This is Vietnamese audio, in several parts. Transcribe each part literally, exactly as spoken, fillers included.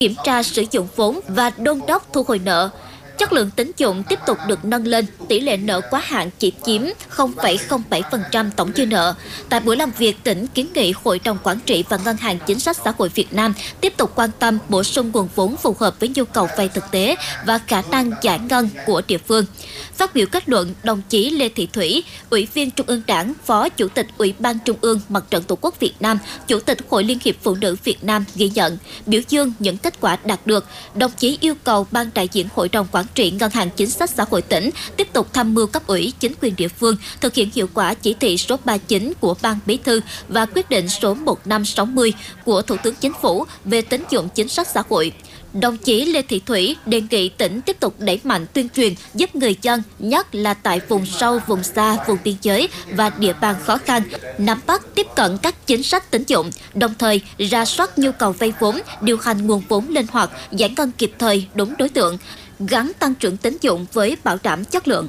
kiểm tra sử dụng vốn và đôn đốc thu hồi nợ. Chất lượng tín dụng tiếp tục được nâng lên, tỷ lệ nợ quá hạn chỉ chiếm không phẩy không bảy phần trăm tổng dư nợ. Tại buổi làm việc, tỉnh kiến nghị Hội đồng Quản trị và Ngân hàng Chính sách Xã hội Việt Nam tiếp tục quan tâm bổ sung nguồn vốn phù hợp với nhu cầu vay thực tế và khả năng giải ngân của địa phương. Phát biểu kết luận, đồng chí Lê Thị Thủy, Ủy viên Trung ương Đảng, Phó Chủ tịch Ủy ban Trung ương Mặt trận Tổ quốc Việt Nam, Chủ tịch Hội Liên hiệp Phụ nữ Việt Nam ghi nhận, biểu dương những kết quả đạt được. Đồng chí yêu cầu Ban đại diện Hội đồng Quản trị Ngân hàng Chính sách Xã hội tỉnh tiếp tục tham mưu cấp ủy chính quyền địa phương thực hiện hiệu quả chỉ thị số ba mươi chín của Ban Bí thư và quyết định số một nghìn năm trăm sáu mươi của Thủ tướng Chính phủ về tín dụng chính sách xã hội. Đồng chí Lê Thị Thủy đề nghị tỉnh tiếp tục đẩy mạnh tuyên truyền giúp người dân, nhất là tại vùng sâu, vùng xa, vùng biên giới và địa bàn khó khăn, nắm bắt tiếp cận các chính sách tín dụng, đồng thời rà soát nhu cầu vay vốn, điều hành nguồn vốn linh hoạt, giải ngân kịp thời đúng đối tượng, gắn tăng trưởng tín dụng với bảo đảm chất lượng.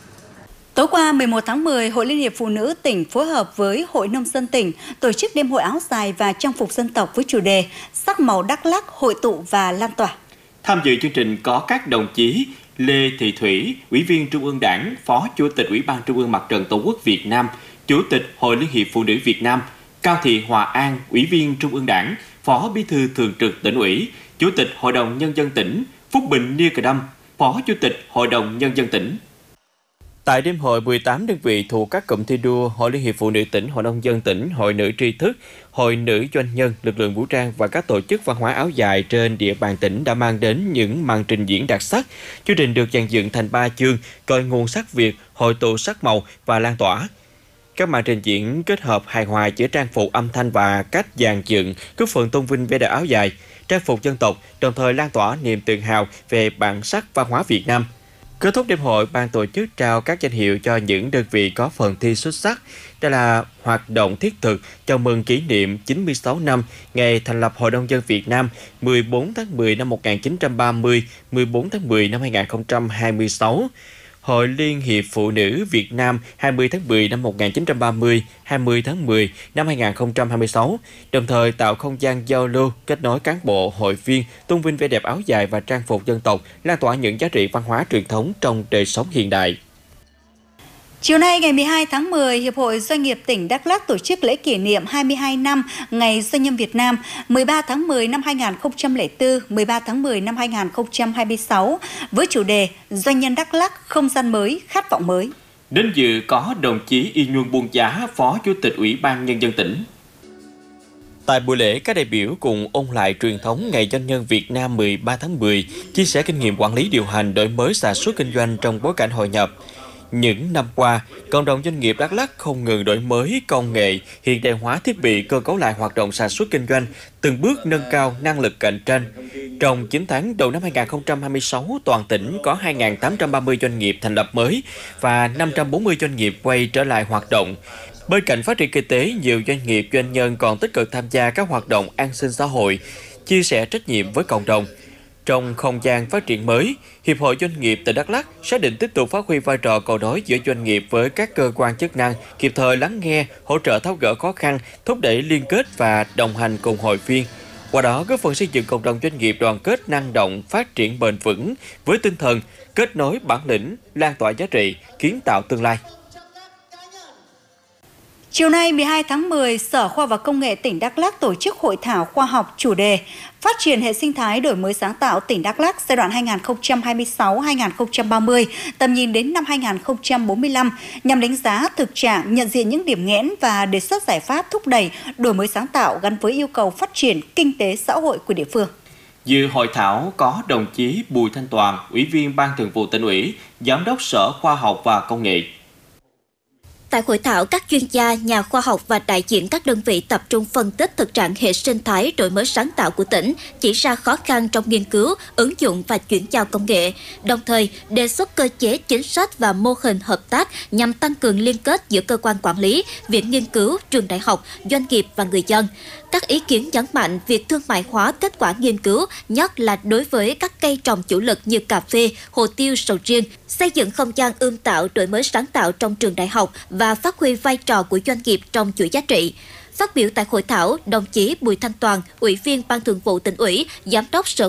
Tối qua mười một tháng mười, Hội Liên hiệp Phụ nữ tỉnh phối hợp với Hội Nông dân tỉnh tổ chức đêm hội áo dài và trang phục dân tộc với chủ đề Sắc màu Đắk Lắk hội tụ và lan tỏa. Tham dự chương trình có các đồng chí Lê Thị Thủy, Ủy viên Trung ương Đảng, Phó Chủ tịch Ủy ban Trung ương Mặt trận Tổ quốc Việt Nam, Chủ tịch Hội Liên hiệp Phụ nữ Việt Nam, Cao Thị Hòa An, Ủy viên Trung ương Đảng, Phó Bí thư Thường trực Tỉnh ủy, Chủ tịch Hội đồng Nhân dân tỉnh, Phúc Bình Nia Cờ Đâm, Phó Chủ tịch Hội đồng Nhân dân tỉnh. Tại đêm hội, mười tám đơn vị thuộc các cụm thi đua Hội Liên hiệp Phụ nữ tỉnh, Hội nông dân tỉnh, Hội nữ tri thức, Hội nữ doanh nhân, lực lượng vũ trang và các tổ chức văn hóa áo dài trên địa bàn tỉnh đã mang đến những màn trình diễn đặc sắc. Chương trình được dàn dựng thành ba chương: cội nguồn sắc Việt, hội tụ sắc màu và lan tỏa. Các màn trình diễn kết hợp hài hòa giữa trang phục, âm thanh và cách dàn dựng, góp phần tôn vinh vẻ đẹp áo dài, trang phục dân tộc, đồng thời lan tỏa niềm tự hào về bản sắc văn hóa Việt Nam. Kết thúc đêm hội, ban tổ chức trao các danh hiệu cho những đơn vị có phần thi xuất sắc. Đây là hoạt động thiết thực chào mừng kỷ niệm chín mươi sáu năm ngày thành lập Hội Nông dân Việt Nam mười bốn tháng mười năm một nghìn chín trăm ba mươi, mười bốn tháng mười năm hai nghìn không trăm hai mươi sáu. Hội Liên hiệp Phụ nữ Việt Nam hai mươi tháng mười năm một nghìn chín trăm ba mươi, hai mươi tháng mười năm hai nghìn không trăm hai mươi sáu, đồng thời tạo không gian giao lưu, kết nối cán bộ, hội viên, tôn vinh vẻ đẹp áo dài và trang phục dân tộc, lan tỏa những giá trị văn hóa truyền thống trong đời sống hiện đại. Chiều nay ngày mười hai tháng mười, Hiệp hội Doanh nghiệp tỉnh Đắk Lắk tổ chức lễ kỷ niệm hai mươi hai năm Ngày Doanh nhân Việt Nam mười ba tháng mười năm hai nghìn không trăm lẻ bốn, mười ba tháng mười năm hai nghìn không trăm hai mươi sáu với chủ đề Doanh nhân Đắk Lắk, không gian mới, khát vọng mới. Đến dự có đồng chí Y Nhuân Buôn Giá, Phó Chủ tịch Ủy ban Nhân dân tỉnh. Tại buổi lễ, các đại biểu cùng ôn lại truyền thống Ngày Doanh nhân Việt Nam mười ba tháng mười, chia sẻ kinh nghiệm quản lý điều hành, đổi mới sản xuất kinh doanh trong bối cảnh hội nhập. Những năm qua, cộng đồng doanh nghiệp Đắk Lắk không ngừng đổi mới công nghệ, hiện đại hóa thiết bị, cơ cấu lại hoạt động sản xuất kinh doanh, từng bước nâng cao năng lực cạnh tranh. Trong chín tháng đầu năm hai nghìn không trăm hai mươi sáu, toàn tỉnh có hai nghìn tám trăm ba mươi doanh nghiệp thành lập mới và năm trăm bốn mươi doanh nghiệp quay trở lại hoạt động. Bên cạnh phát triển kinh tế, nhiều doanh nghiệp doanh nhân còn tích cực tham gia các hoạt động an sinh xã hội, chia sẻ trách nhiệm với cộng đồng. Trong không gian phát triển mới, Hiệp hội Doanh nghiệp tỉnh Đắk Lắk xác định tiếp tục phát huy vai trò cầu nối giữa doanh nghiệp với các cơ quan chức năng, kịp thời lắng nghe, hỗ trợ tháo gỡ khó khăn, thúc đẩy liên kết và đồng hành cùng hội viên. Qua đó, góp phần xây dựng cộng đồng doanh nghiệp đoàn kết, năng động, phát triển bền vững với tinh thần kết nối bản lĩnh, lan tỏa giá trị, kiến tạo tương lai. Chiều nay mười hai tháng mười, Sở Khoa học và Công nghệ tỉnh Đắk Lắk tổ chức hội thảo khoa học chủ đề Phát triển hệ sinh thái đổi mới sáng tạo tỉnh Đắk Lắk giai đoạn hai nghìn không trăm hai mươi sáu đến hai nghìn không trăm ba mươi, tầm nhìn đến năm hai nghìn không trăm bốn mươi lăm, nhằm đánh giá thực trạng, nhận diện những điểm nghẽn và đề xuất giải pháp thúc đẩy đổi mới sáng tạo gắn với yêu cầu phát triển kinh tế xã hội của địa phương. Dự hội thảo có đồng chí Bùi Thanh Toàn, Ủy viên Ban Thường vụ Tỉnh ủy, Giám đốc Sở Khoa học và Công nghệ. Tại hội thảo, các chuyên gia, nhà khoa học và đại diện các đơn vị tập trung phân tích thực trạng hệ sinh thái đổi mới sáng tạo của tỉnh, chỉ ra khó khăn trong nghiên cứu, ứng dụng và chuyển giao công nghệ, đồng thời đề xuất cơ chế chính sách và mô hình hợp tác nhằm tăng cường liên kết giữa cơ quan quản lý, viện nghiên cứu, trường đại học, doanh nghiệp và người dân. Các ý kiến nhấn mạnh việc thương mại hóa kết quả nghiên cứu, nhất là đối với các cây trồng chủ lực như cà phê, hồ tiêu, sầu riêng, xây dựng không gian ươm tạo đổi mới sáng tạo trong trường đại học và phát huy vai trò của doanh nghiệp trong chuỗi giá trị. Phát biểu tại hội thảo, đồng chí Bùi Thanh Toàn, Ủy viên Ban Thường vụ Tỉnh ủy, Giám đốc Sở